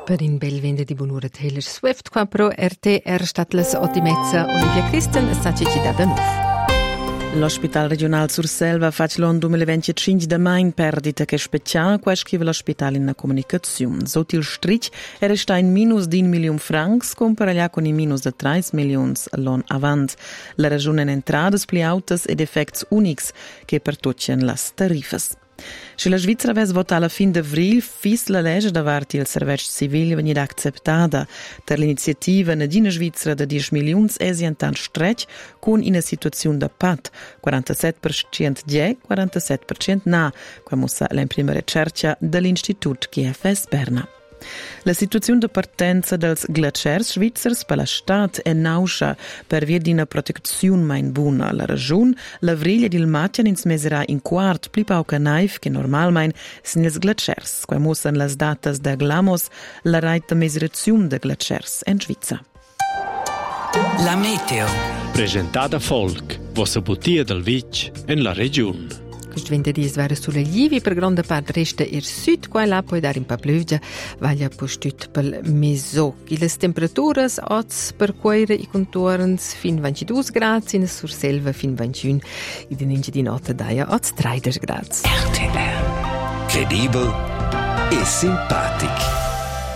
Per in bel vende di buon'ora Taylor Swift, qua pro RTR Statles Ottimezza Olivia Christen e sta città da nuovo. L'Hospital Regional Surselva fa l'anno 2025 da mai in perdita che speciale qua scrive l'ospedale in comunicazione. Sotto il stritch resta in minus di 1 milione francs comparaglia con i minus di 3 milioni l'anno avanti. La ragione in entrate più alte ed effects unici che pertocciano le tariffe. Se la Svizzera avesse votato alla fine d'avril, fis la legge davanti al servizio civile venire accettata. Per l'iniziativa Nadina Svizzera da 10 milioni è intanto stretch con una situazione da pat, 47% di, 47% na, come sa la prima ricerca dell'Istituto GFS Berna. La situazione di partenza dei glaciers svizzers per la Stadt è nauscia per via di una protezione mai buona. La ragione, la vriglia del mattia in smeserà in quart più pauca naif che normalmente sono i glaciers, che mostrano le date da glamos la rete misurazione dei glaciers in Svizzera. La meteo. Presentata Folk, vostra bottiglia del Vic in la regione. Questo venerdì svare sulle Livi, per grande parte resta il sud, qua e là può dare un po' pioggia, vaglia postut per mezz'occhi. Le temperature oggi per cuore i contorni fin 22 gradi, in Surselva fin 21, in den di notte daia oggi 30 gradi. RTR. Credibile e simpatico.